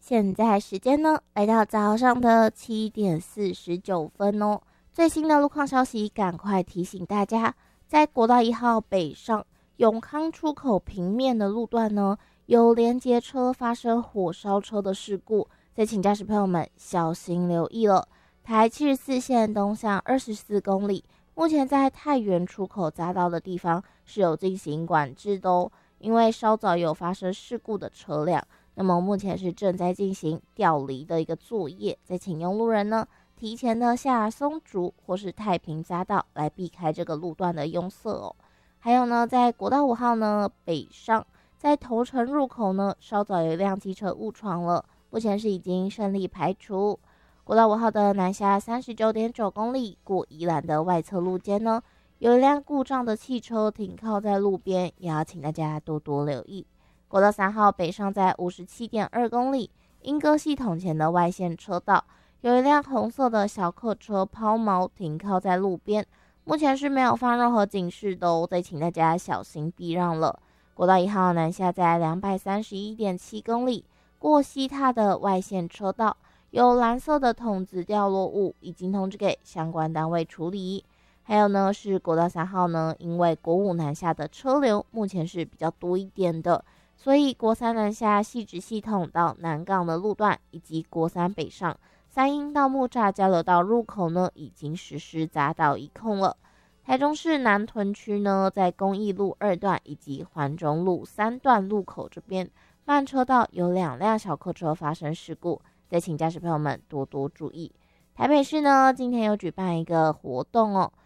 现在时间呢，来到早上的7:49哦。最新的路况消息，赶快提醒大家，在国道1号北上永康出口平面的路段呢，有连结车发生火烧车的事故，再请驾驶朋友们小心留意了。台74线东向24公里，目前在太原出口匝道的地方是有进行管制的哦，因为稍早有发生事故的车辆。那么目前是正在进行调离的一个作业，再请用路人呢提前的下松竹或是太平匝道来避开这个路段的拥塞哦。还有呢，在国道5号呢北上，在头城入口呢稍早有一辆机车误闯了，目前是已经顺利排除。国道5号的南下39.9公里过宜兰的外侧路肩呢，有一辆故障的汽车停靠在路边，也要请大家多多留意。国道3号北上在57.2公里，莺歌系统前的外线车道，有一辆红色的小客车抛锚停靠在路边，目前是没有放任何警示的哦，再请大家小心避让了。国道1号南下在231.7公里，过西塔的外线车道，有蓝色的筒子掉落物，已经通知给相关单位处理。还有呢，是国道3号呢，因为国5南下的车流目前是比较多一点的，所以国3南下汐止系统到南港的路段，以及国3北上三鶯到木栅交流道入口呢，已经实施匝道一控了。台中市南屯区呢，在公益路2段以及环中路3段路口这边慢车道有2辆小客车发生事故，再请驾驶朋友们多多注意。台北市呢，今天有举办一个活动哦，